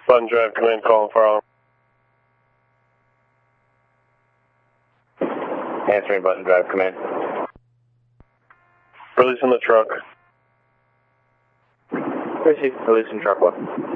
Button drive, command calling for all. Answering button drive, command. Releasing the truck. Releasing truck 1.